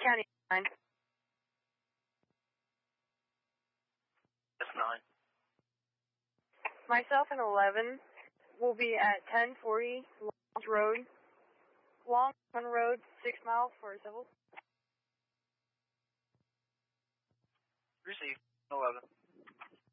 County 9. That's 9. Myself and 11 will be at 1040 Long Road, 6 miles for civil. Receive. 11.